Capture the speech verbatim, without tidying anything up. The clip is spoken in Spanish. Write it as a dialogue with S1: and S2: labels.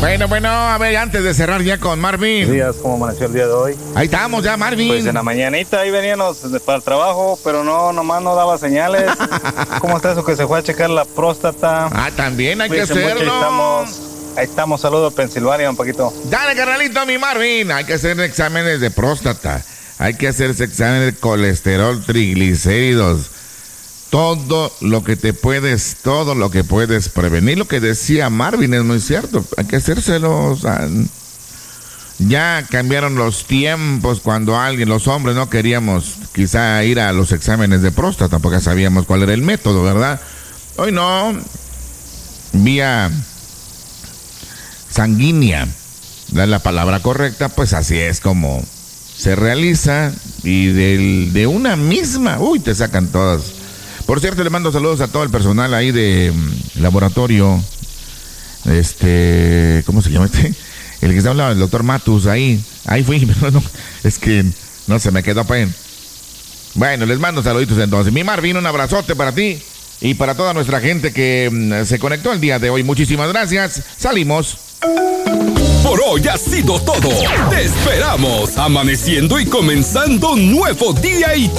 S1: Bueno, bueno, a ver, antes de cerrar ya con Marvin.
S2: Buenos días, ¿cómo amaneció el día de hoy?
S1: Ahí estamos ya, Marvin.
S2: Pues en la mañanita ahí veníamos para el trabajo, pero no, nomás no daba señales. ¿Cómo está eso que se fue a checar la próstata?
S1: Ah, también hay
S2: Cuídense
S1: que
S2: mucho,
S1: hacerlo.
S2: Ahí estamos, ahí estamos, saludos Pensilvania un poquito.
S1: Dale, carnalito, mi Marvin. Hay que hacer exámenes de próstata. Hay que hacerse exámenes de colesterol, triglicéridos. Todo lo que te puedes, todo lo que puedes prevenir. Lo que decía Marvin es muy cierto. Hay que hacérselo. O sea, ya cambiaron los tiempos cuando alguien, los hombres, no queríamos quizá ir a los exámenes de próstata porque sabíamos cuál era el método, ¿verdad? Hoy no. Vía sanguínea, da la palabra correcta, pues así es como se realiza y del, de una misma, uy, te sacan todas. Por cierto, le mando saludos a todo el personal ahí de um, laboratorio, este, ¿cómo se llama este? El que está hablando, el doctor Matus, ahí, ahí fui, pero no, es que no se me quedó pen. Bueno, les mando saluditos entonces. Mi Marvin, un abrazote para ti y para toda nuestra gente que um, se conectó el día de hoy. Muchísimas gracias, salimos.
S3: Por hoy ha sido todo. Te esperamos amaneciendo y comenzando un nuevo día y